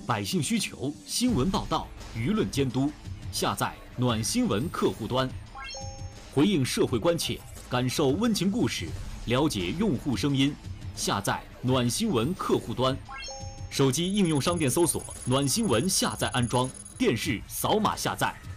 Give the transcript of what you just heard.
百姓需求，新闻报道，舆论监督。下载暖新闻客户端，回应社会关切，感受温情故事，了解用户声音。下载暖新闻客户端，手机应用商店搜索“暖新闻”，下载安装，电视扫码下载。